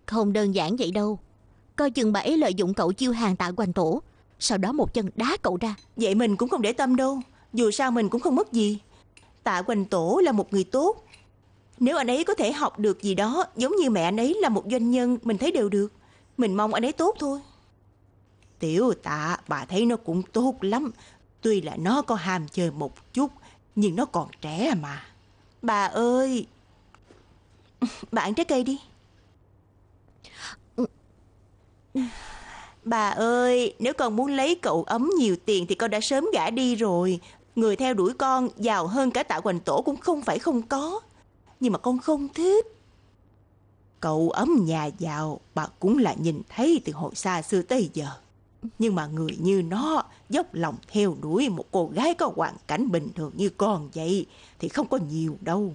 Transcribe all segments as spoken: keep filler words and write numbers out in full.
Không đơn giản vậy đâu. Coi chừng bà ấy lợi dụng cậu chiêu hàng Tạ Hoành Tổ, sau đó một chân đá cậu ra. Vậy mình cũng không để tâm đâu. Dù sao mình cũng không mất gì. Tạ Hoành Tổ là một người tốt. Nếu anh ấy có thể học được gì đó, giống như mẹ anh ấy là một doanh nhân, mình thấy đều được. Mình mong anh ấy tốt thôi. Tiểu Tạ, bà thấy nó cũng tốt lắm. Tuy là nó có ham chơi một chút, nhưng nó còn trẻ mà. Bà ơi, bà ăn trái cây đi. Bà ơi, nếu con muốn lấy cậu ấm nhiều tiền thì con đã sớm gả đi rồi. Người theo đuổi con giàu hơn cả Tạ Hoành Tổ cũng không phải không có. Nhưng mà con không thích. Cậu ấm nhà giàu bà cũng là nhìn thấy từ hồi xa xưa tới giờ. Nhưng mà người như nó dốc lòng theo đuổi một cô gái có hoàn cảnh bình thường như con vậy thì không có nhiều đâu.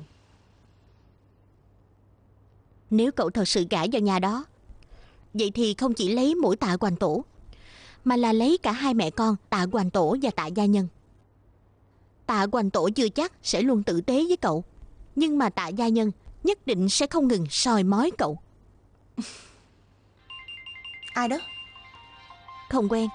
Nếu cậu thật sự gả vào nhà đó, vậy thì không chỉ lấy mỗi Tạ Hoành Tổ, mà là lấy cả hai mẹ con Tạ Hoành Tổ và Tạ Gia Nhân. Tạ Hoành Tổ chưa chắc sẽ luôn tử tế với cậu, nhưng mà Tạ Gia Nhân nhất định sẽ không ngừng soi mói cậu. Ai đó? Không quen.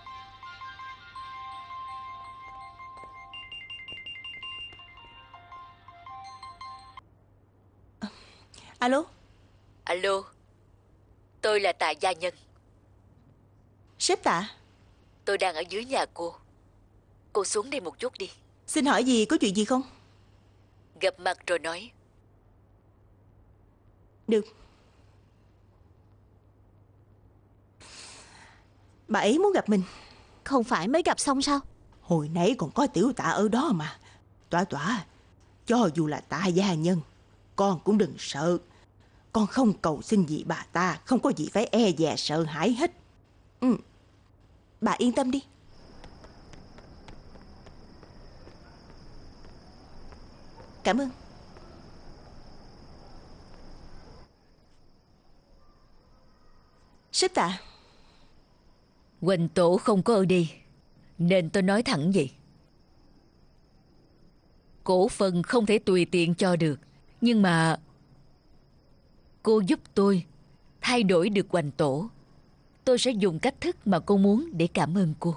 Alo. Alo, tôi là Tạ Gia Nhân. Sếp Tạ. Tôi đang ở dưới nhà cô. Cô xuống đây một chút đi. Xin hỏi gì, có chuyện gì không? Gặp mặt rồi nói. Được. Bà ấy muốn gặp mình. Không phải mới gặp xong sao? Hồi nãy còn có Tiểu Tạ ở đó mà. Tỏa Tỏa, cho dù là Tạ Gia Nhân, con cũng đừng sợ. Con không cầu xin gì bà ta, không có gì phải e dè sợ hãi hết. Ừ. Bà yên tâm đi. Cảm ơn. Sếp Tạ. Hoành Tổ không có ở đây, nên tôi nói thẳng vậy. Cổ phần không thể tùy tiện cho được, nhưng mà cô giúp tôi thay đổi được Hoành Tổ. Tôi sẽ dùng cách thức mà cô muốn để cảm ơn cô.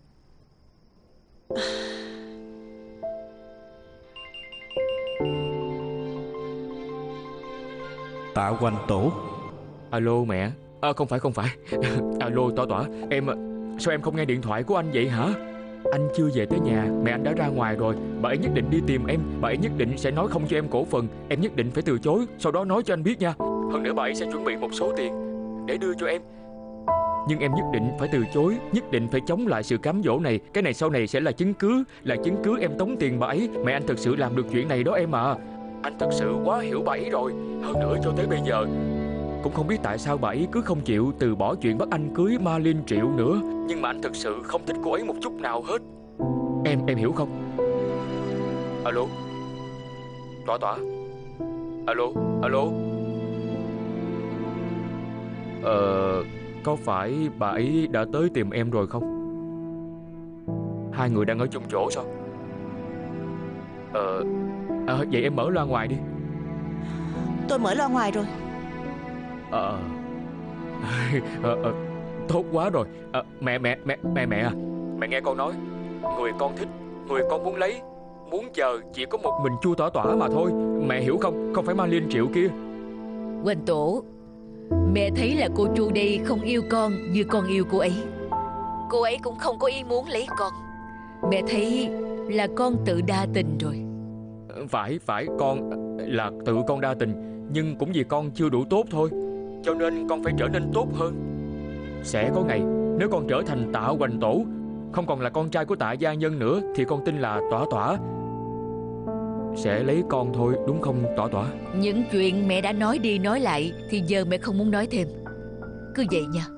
Tạ Hoành Tổ. Alo mẹ. À, không phải không phải Alo Tỏa Tỏa, em sao em không nghe điện thoại của anh vậy hả? Anh chưa về tới nhà, mẹ anh đã ra ngoài rồi. Bà ấy nhất định đi tìm em, bà ấy nhất định sẽ nói không cho em cổ phần. Em nhất định phải từ chối, sau đó nói cho anh biết nha. Hơn nữa bà ấy sẽ chuẩn bị một số tiền để đưa cho em. Nhưng em nhất định phải từ chối, nhất định phải chống lại sự cám dỗ này. Cái này sau này sẽ là chứng cứ, là chứng cứ em tống tiền bà ấy. Mẹ anh thật sự làm được chuyện này đó em à. Anh thật sự quá hiểu bà ấy rồi. Hơn nữa cho tới bây giờ cũng không biết tại sao bà ấy cứ không chịu từ bỏ chuyện bắt anh cưới Marlin Triệu nữa. Nhưng mà anh thật sự không thích cô ấy một chút nào hết. Em, em hiểu không? Alo Tỏa Tỏa. Alo, alo. Ờ, có phải bà ấy đã tới tìm em rồi không? Hai người đang ở chung chỗ sao? Ờ, à, vậy em mở loa ngoài đi. Tôi mở loa ngoài rồi. Ờ, ờ, ờ, tốt quá rồi. À, mẹ mẹ mẹ mẹ mẹ à, mẹ nghe con nói, người con thích, người con muốn lấy, muốn chờ chỉ có một mình Chu Tỏa Tỏa mà thôi. Mẹ hiểu không? Không phải Marlin Triệu kia. Hoành Tổ, mẹ thấy là cô Chu đây không yêu con như con yêu cô ấy. Cô ấy cũng không có ý muốn lấy con. Mẹ thấy là con tự đa tình rồi. Phải, phải, con là tự con đa tình, nhưng cũng vì con chưa đủ tốt thôi, cho nên con phải trở nên tốt hơn. Sẽ có ngày nếu con trở thành Tạ Hoành Tổ, không còn là con trai của Tạ Gia Nhân nữa, thì con tin là Tỏa Tỏa sẽ lấy con thôi, đúng không Tỏa Tỏa? Những chuyện mẹ đã nói đi nói lại thì giờ mẹ không muốn nói thêm. Cứ vậy nha.